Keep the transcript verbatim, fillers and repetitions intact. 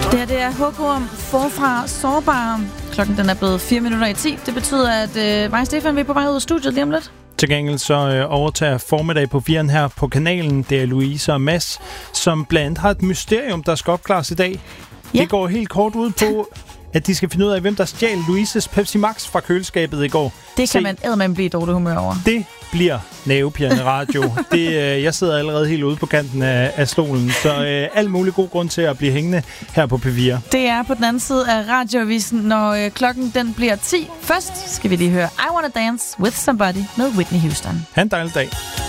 Det her det er Hukum forfra sårbare. Klokken den er blevet fire minutter i ti. Det betyder, at øh, mig og Stefan vi er på vej ud af studiet lige om lidt. Til gengæld så øh, overtager formiddag på firen her på kanalen. Det er Louise og Mads, som blandt andet har et mysterium, der skal opklares i dag. Ja. Det går helt kort ud på, at de skal finde ud af, hvem der stjal Louises Pepsi Max fra køleskabet i går. Det kan Se, man eddermame blive i dårlig humør over. Det bliver nervepirrende radio. det, øh, jeg sidder allerede helt ude på kanten af, af stolen, så øh, alt mulig god grund til at blive hængende her på P fire. Det er på den anden side af radioavisen, når øh, klokken den bliver ti. Først skal vi lige høre I Wanna Dance With Somebody med Whitney Houston. Ha' en dejlig dag.